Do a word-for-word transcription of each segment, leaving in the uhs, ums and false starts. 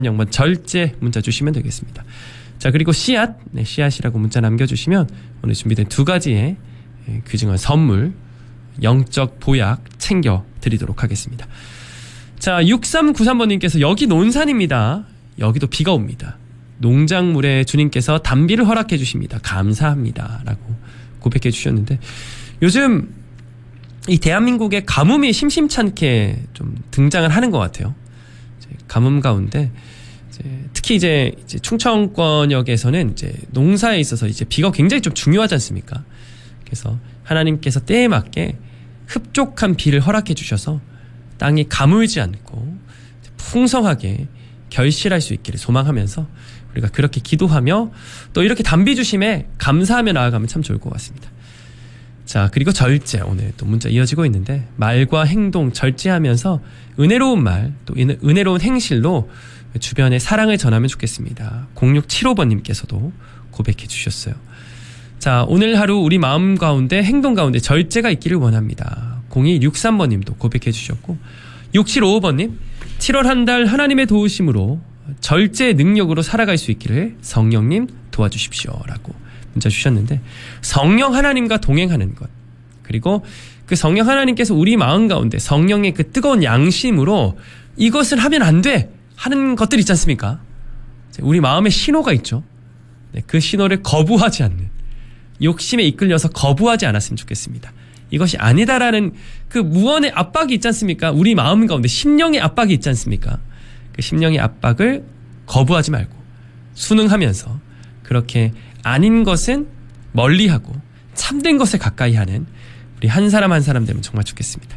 영번 절제 문자 주시면 되겠습니다. 자, 그리고 씨앗, 네, 씨앗이라고 문자 남겨주시면 오늘 준비된 두 가지의 귀중한 선물, 영적 보약 챙겨드리도록 하겠습니다. 자, 육삼구삼 번님께서 여기 논산입니다. 여기도 비가 옵니다. 농작물에 주님께서 단비를 허락해 주십니다. 감사합니다. 라고 고백해 주셨는데, 요즘 이 대한민국의 가뭄이 심심찮게 좀 등장을 하는 것 같아요. 이제 가뭄 가운데 이제 특히 이제, 이제 충청권역에서는 이제 농사에 있어서 이제 비가 굉장히 좀 중요하지 않습니까? 그래서 하나님께서 때에 맞게 흡족한 비를 허락해 주셔서 땅이 가물지 않고 풍성하게 결실할 수 있기를 소망하면서 우리가 그렇게 기도하며 또 이렇게 단비 주심에 감사하며 나아가면 참 좋을 것 같습니다. 자, 그리고 절제, 오늘 또 문자 이어지고 있는데, 말과 행동 절제하면서 은혜로운 말, 또 은혜로운 행실로 주변에 사랑을 전하면 좋겠습니다. 공육칠오 번님께서도 고백해 주셨어요. 자, 오늘 하루 우리 마음 가운데 행동 가운데 절제가 있기를 원합니다. 공이육삼 번님도 고백해 주셨고, 육칠오오 번님, 칠월 한 달 하나님의 도우심으로 절제의 능력으로 살아갈 수 있기를 성령님 도와주십시오. 라고 문자 주셨는데, 성령 하나님과 동행하는 것, 그리고 그 성령 하나님께서 우리 마음 가운데 성령의 그 뜨거운 양심으로 이것을 하면 안 돼! 하는 것들 있지 않습니까? 우리 마음에 신호가 있죠. 그 신호를 거부하지 않는, 욕심에 이끌려서 거부하지 않았으면 좋겠습니다. 이것이 아니다라는 그 무언의 압박이 있지 않습니까? 우리 마음 가운데 심령의 압박이 있지 않습니까? 그 심령의 압박을 거부하지 말고 순응하면서 그렇게 아닌 것은 멀리하고 참된 것에 가까이 하는 우리 한 사람 한 사람 되면 정말 좋겠습니다.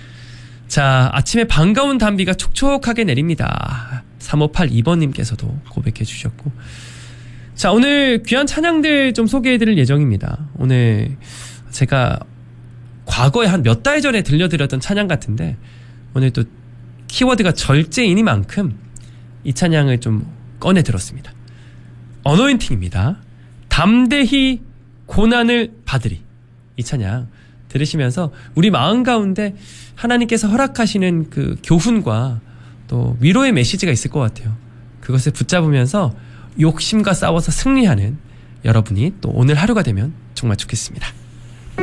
자, 아침에 반가운 단비가 촉촉하게 내립니다. 삼오팔이 번님께서도 고백해 주셨고, 자, 오늘 귀한 찬양들 좀 소개해드릴 예정입니다. 오늘 제가 과거에 한 몇 달 전에 들려드렸던 찬양 같은데, 오늘 또 키워드가 절제이니만큼 이 찬양을 좀 꺼내 들었습니다. 어노인팅입니다. 담대히 고난을 받으리. 이 찬양 들으시면서 우리 마음 가운데 하나님께서 허락하시는 그 교훈과 또 위로의 메시지가 있을 것 같아요. 그것을 붙잡으면서 욕심과 싸워서 승리하는 여러분이 또 오늘 하루가 되면 정말 좋겠습니다.